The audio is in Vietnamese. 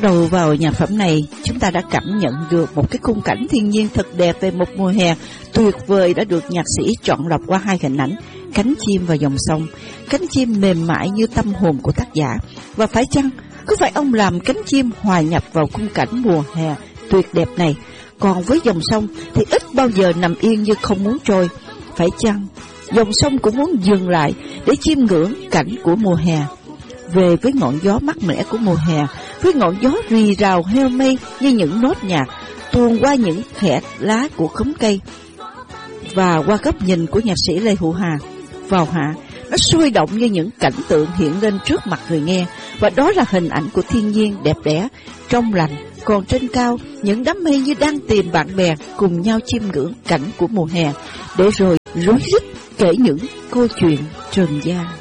đầu vào nhạc phẩm này, chúng ta đã cảm nhận được một cái khung cảnh thiên nhiên thật đẹp về một mùa hè tuyệt vời đã được nhạc sĩ chọn lọc qua hai hình ảnh, cánh chim và dòng sông. Cánh chim mềm mại như tâm hồn của tác giả. Và phải chăng, có phải ông làm cánh chim hòa nhập vào khung cảnh mùa hè tuyệt đẹp này? Còn với dòng sông thì ít bao giờ nằm yên như không muốn trôi. Phải chăng, dòng sông cũng muốn dừng lại để chiêm ngưỡng cảnh của mùa hè? Về với ngọn gió mát mẻ của mùa hè, với ngọn gió rì rào heo mây như những nốt nhạc tuôn qua những khẽ lá của khóm cây, và qua góc nhìn của nhạc sĩ Lê Hữu Hà, vào hạ nó sôi động như những cảnh tượng hiện lên trước mặt người nghe. Và đó là hình ảnh của thiên nhiên đẹp đẽ, trong lành. Còn trên cao, những đám mây như đang tìm bạn bè cùng nhau chiêm ngưỡng cảnh của mùa hè, để rồi rối rít kể những câu chuyện trần gian.